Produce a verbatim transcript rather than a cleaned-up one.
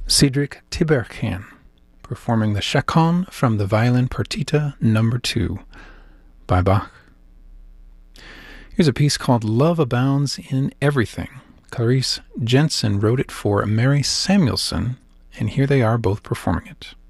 Cedric Tiberghien, performing the Chaconne from the Violin Partita number two by Bach. Here's a piece called Love Abounds in Everything. Clarice Jensen wrote it for Mary Samuelson, and here they are both performing it.